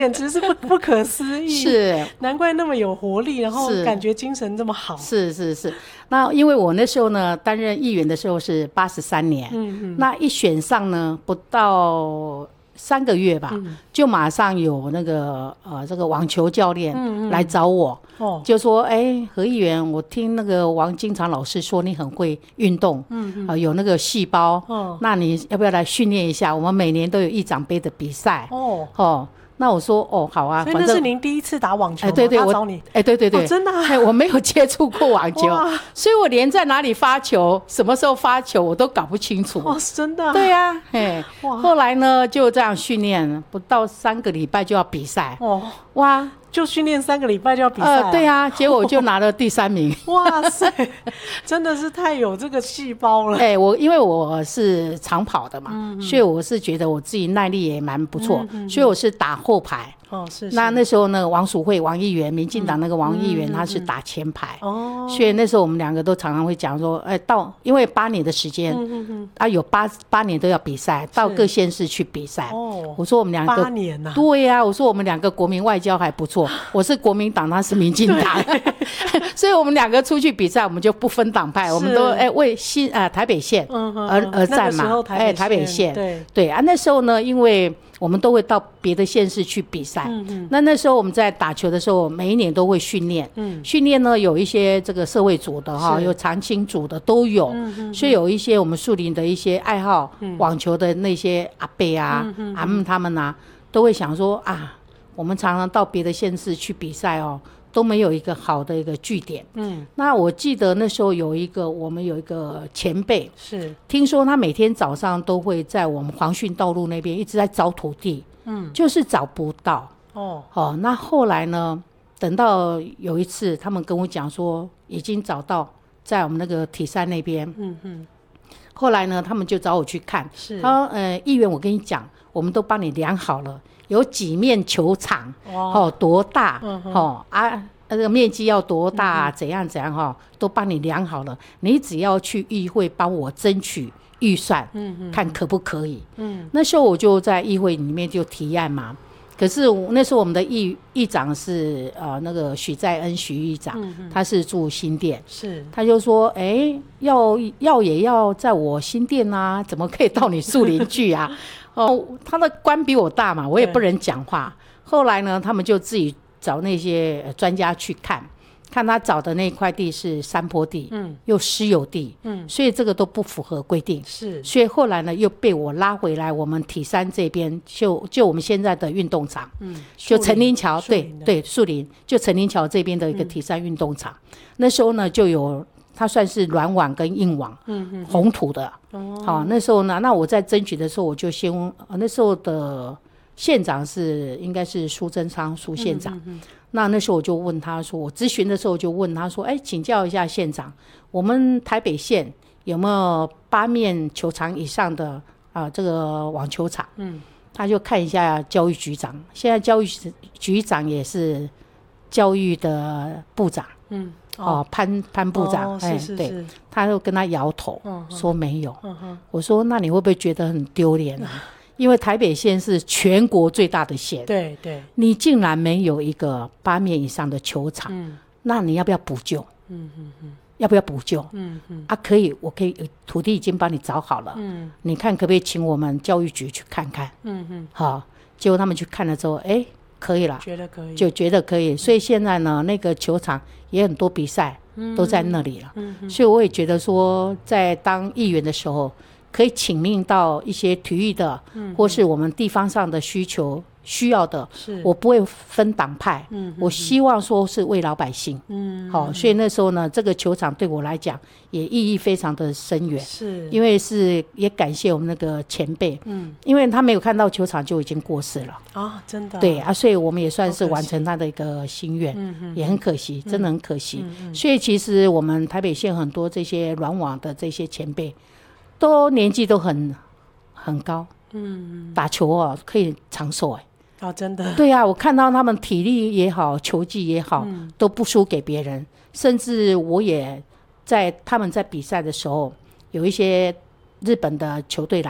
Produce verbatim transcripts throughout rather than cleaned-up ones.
简直是不不可思议， 是， 难怪那么有活力，然后感觉精神这么好。 是是是，那因为我那时候呢担任议员的时候是八十三年，嗯嗯，那一选上呢不到三个月吧，嗯、就马上有那个呃这个网球教练来找我，嗯嗯就说哎何议员，我听那个王金常老师说你很会运动，嗯嗯、呃、有那个细胞，哦，那你要不要来训练一下？我们每年都有议长杯的比赛，哦哦。那我说哦好啊， 所以那是您第一次打网球吗？ 哎对对， 他找你， 哎对对对， 哦、真的、啊哎我没有接触过网球，所以我连在哪里发球、什么时候发球我都搞不清楚。 哦，真的、啊？ 对呀、啊，哎，后来呢就这样训练，不到三个礼拜就要比赛。哦，哇！ 就训练三个礼拜就要比赛、啊呃，对啊，结果我就拿了第三名。 哇塞，真的是太有这个细胞了。 哎、欸，我因为我是长跑的嘛，嗯嗯所以我是觉得我自己耐力也蛮不错、嗯嗯，所以我是打后排。哦，是是。那那时候那个王淑慧王议员，民进党那个王议员、嗯，他是打前排。哦、嗯。所以那时候我们两个都常常会讲说，哎、欸，到因为八年的时间，嗯嗯嗯，啊，有八八年都要比赛，到各县市去比赛。哦。我说我们两个八年呐、啊。 对呀、啊，我说我们两个国民外交还不错，我是国民党，他是民进党，所以我们两个出去比赛，我们就不分党派，我们都哎、欸、为新啊、呃、台北县而而战嘛，哎、欸、台北县，对对啊，那时候呢，因为我们都会到别的县市去比赛。嗯嗯。那那时候我们在打球的时候，每一年都会训练。嗯。训练呢，有一些这个社会组的哈，有长青组的都有。嗯嗯。所以有一些我们树林的一些爱好、嗯、网球的那些阿伯啊、嗯嗯、阿姆他们啊，都会想说啊，我们常常到别的县市去比赛哦。都没有一个好的一个据点。嗯，那我记得那时候有一个我们有一个前辈，是听说他每天早上都会在我们黄训道路那边一直在找土地，嗯，就是找不到。哦，哦，那后来呢，等到有一次他们跟我讲说已经找到在我们那个体山那边，嗯嗯，后来呢他们就找我去看，是他说呃议员我跟你讲，我们都帮你量好了。有几面球场，哦，多大，嗯、哦啊，那个面积要多大、嗯，怎样怎样哈、哦，都帮你量好了。你只要去议会帮我争取预算，嗯嗯，看可不可以。嗯，那时候我就在议会里面就提案嘛。可是那时候我们的议议长是呃那个许在恩许议长、嗯，他是住新店，是他就说，哎、欸，要要也要在我新店啊，怎么可以到你树林去啊？哦，他的官比我大嘛，我也不能讲话。后来呢，他们就自己找那些专家去看，看他找的那块地是山坡地，嗯，又私有地，嗯，所以这个都不符合规定。是，所以后来呢，又被我拉回来我们体山这边，就就我们现在的运动场，嗯，就陈林桥，对对，树林，就陈林桥这边的一个体山运动场、嗯。那时候呢，就有。它算是软网跟硬网，嗯嗯，红土的。哦，好，那时候呢，那我在争取的时候，我就先，呃、那时候的县长是应该是苏贞昌苏县长、嗯嗯嗯。那那时候我就问他说，我咨询的时候就问他说，哎，请教一下县长，我们台北县有没有八面球场以上的啊、呃、这个网球场？嗯，他就看一下教育局长，现在教育局长也是教育的部长。嗯。哦，潘潘部长，哎、哦，是是是，对，他就跟他摇头、嗯、说没有、嗯。我说那你会不会觉得很丢脸啊、嗯？因为台北县是全国最大的县，对对，你竟然没有一个八面以上的球场，嗯、那你要不要补救？嗯嗯嗯，要不要补救？嗯嗯，啊，可以，我可以，土地已经帮你找好了，嗯，你看可不可以请我们教育局去看看？嗯嗯，好，结果他们去看了之后，哎。可以了，觉得可以，就觉得可以，所以现在呢，那个球场也很多比赛都在那里了、嗯嗯，所以我也觉得说，在当议员的时候，可以请命到一些体育的，嗯、或是我们地方上的需求需要的，我不会分党派、嗯，我希望说是为老百姓，嗯，好、哦，所以那时候呢，这个球场对我来讲也意义非常的深远，是，因为是也感谢我们那个前辈，嗯，因为他没有看到球场就已经过世了，啊，真的，对啊，所以我们也算是完成他的一个心愿，嗯，也很可惜，真的很可惜、嗯，所以其实我们台北县很多这些软网的这些前辈，都年纪都很很高，嗯，打球哦可以长寿哎。哦，真的，对啊，我看到他们体力也好，球技也好、嗯，都不输给别人。甚至我也在他们在比赛的时候，有一些日本的球队来，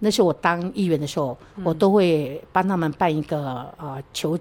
那是我当议员的时候，嗯、我都会帮他们办一个呃求